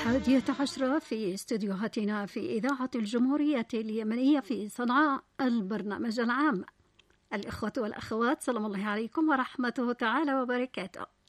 11 في استديوهاتنا في إذاعة الجمهورية اليمنية في صنعاء، البرنامج العام. الإخوة والأخوات، سلام الله عليكم ورحمته تعالى وبركاته.